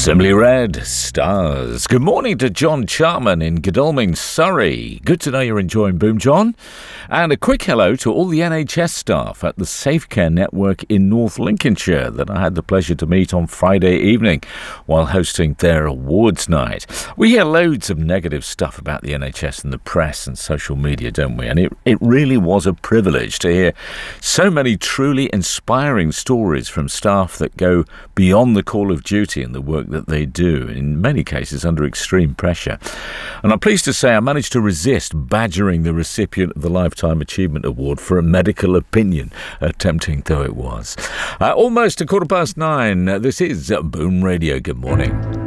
Simply Red Stars. Good morning to John Charman in Godalming, Surrey. Good to know you're enjoying Boom, John. And a quick hello to all the NHS staff at the Safe Care Network in North Lincolnshire that I had the pleasure to meet on Friday evening while hosting their awards night. We hear loads of negative stuff about the NHS in the press and social media, don't we? And it really was a privilege to hear so many truly inspiring stories from staff that go beyond the call of duty and the work that they do, in many cases under extreme pressure. And I'm pleased to say I managed to resist badgering the recipient of the Lifetime Achievement Award for a medical opinion, tempting though it was. Almost 9:15. This is Boom Radio. Good morning.